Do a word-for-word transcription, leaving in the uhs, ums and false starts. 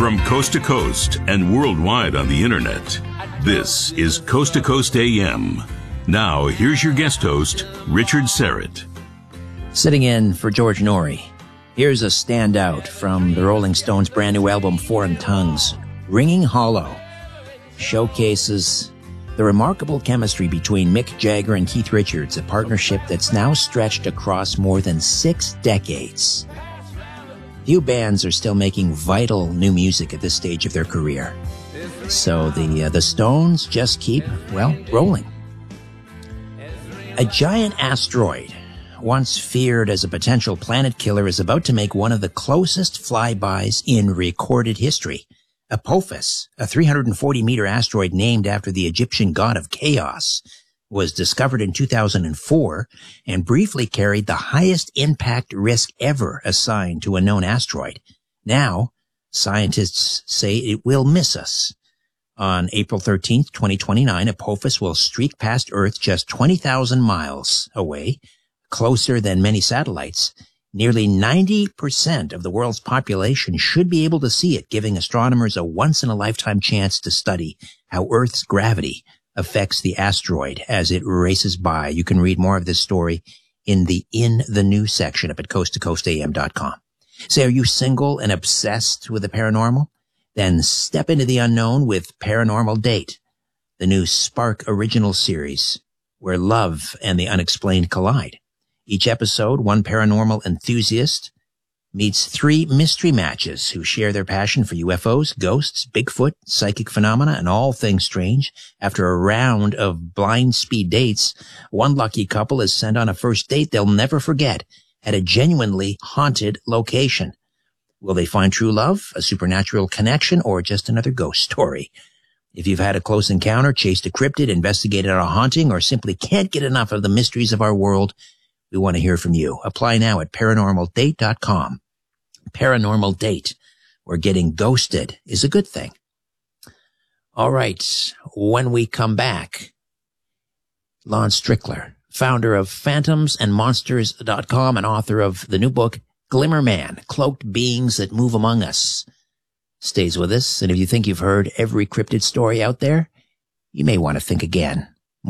From coast to coast and worldwide on the internet, this is Coast to Coast A M. Now, here's your guest host, Richard Syrett. Sitting in for George Noory, here's a standout from the Rolling Stones' brand new album, Foreign Tongues. Ringing Hollow showcases the remarkable chemistry between Mick Jagger and Keith Richards, a partnership that's now stretched across more than six decades. Few bands are still making vital new music at this stage of their career. So the uh, the Stones just keep, well, rolling. A giant asteroid, once feared as a potential planet killer, is about to make one of the closest flybys in recorded history. Apophis, a three hundred forty meter asteroid named after the Egyptian god of chaos, was discovered in two thousand four and briefly carried the highest impact risk ever assigned to a known asteroid. Now, scientists say it will miss us. On April thirteenth, twenty twenty-nine, Apophis will streak past Earth just twenty thousand miles away, closer than many satellites. Nearly ninety percent of the world's population should be able to see it, giving astronomers a once-in-a-lifetime chance to study how Earth's gravity affects the asteroid as it races by. You can read more of this story in the In the News section up at coast to coast a m dot com. Say, are you single and obsessed with the paranormal? Then step into the unknown with Paranormal Date, the new Spark original series where love and the unexplained collide. Each episode, one paranormal enthusiast meets three mystery matches who share their passion for U F Os, ghosts, Bigfoot, psychic phenomena, and all things strange. After a round of blind speed dates, one lucky couple is sent on a first date they'll never forget at a genuinely haunted location. Will they find true love, a supernatural connection, or just another ghost story? If you've had a close encounter, chased a cryptid, investigated a haunting, or simply can't get enough of the mysteries of our world, we want to hear from you. Apply now at paranormal date dot com. Paranormal Date, where getting ghosted is a good thing. All right, when we come back, Lon Strickler, founder of phantoms and monsters dot com and author of the new book, Glimmer Man, Cloaked Beings That Move Among Us, stays with us. And if you think you've heard every cryptid story out there, you may want to think again.